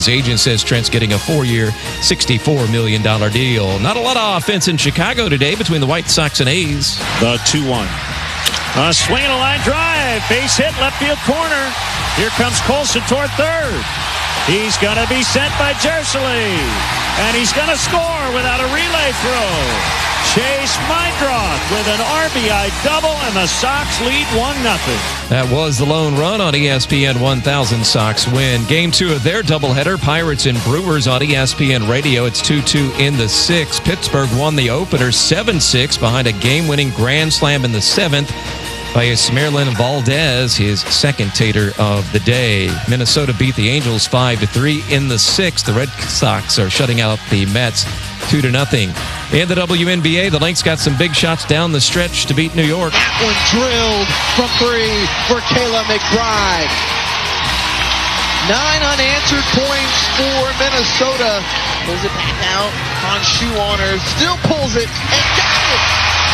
His agent says Trent's getting a 4-year, $64 million deal. Not a lot of offense in Chicago today between the White Sox and A's. The 2-1. A swing and a line drive. Base hit, left field corner. Here comes Colson toward third. He's going to be sent by Jersey. And he's going to score without a relay throw. Chase Meindroth with an RBI double, and the Sox lead 1-0. That was the lone run on ESPN 1000. Sox win. Game 2 of their doubleheader, Pirates and Brewers on ESPN Radio. It's 2-2 in the 6th. Pittsburgh won the opener 7-6 behind a game-winning grand slam in the 7th by Esmerlin Valdez, his second tater of the day. Minnesota beat the Angels 5-3 in the 6th. The Red Sox are shutting out the Mets 2-0. In the WNBA, the Lynx got some big shots down the stretch to beat New York. That one drilled from 3 for Kayla McBride. 9 unanswered points for Minnesota. Pulls it back out on shoe on her. Still pulls it and got it.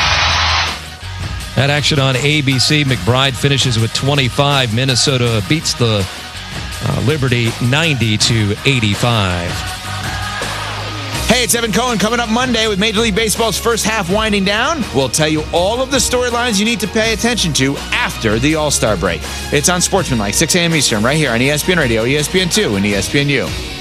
That action on ABC. McBride finishes with 25. Minnesota beats the Liberty 90-85. Hey, it's Evan Cohen. Coming up Monday with Major League Baseball's first half winding down, we'll tell you all of the storylines you need to pay attention to after the All-Star break. It's on Sportsmanlike, 6 a.m. Eastern, right here on ESPN Radio, ESPN2, and ESPNU.